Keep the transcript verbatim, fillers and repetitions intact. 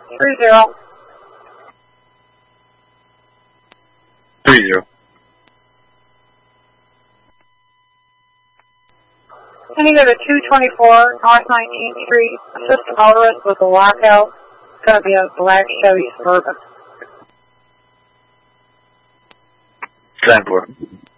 Three zero. Three zero. Can you go to two twenty-four North nineteenth Street? Assist a motorist with a lockout. It's going to be a black Chevy Suburban. ten four.